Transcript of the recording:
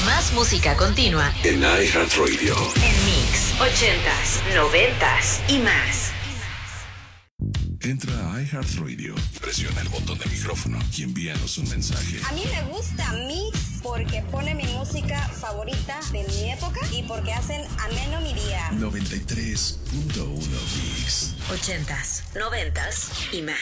Más música continua en iHeartRadio. En Mix 80s, 90s y más. Entra a iHeartRadio, presiona el botón de micrófono y envíanos un mensaje. A mí me gusta Mix porque pone mi música favorita de mi época y porque hacen ameno mi día. 93.1 Mix. 80s, 90s y más.